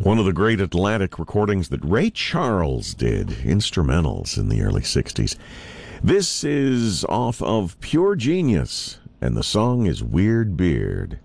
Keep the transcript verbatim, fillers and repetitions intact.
One of the great Atlantic recordings that Ray Charles did, instrumentals in the early sixties. This is off of Pure Genius, and the song is Weird Beard.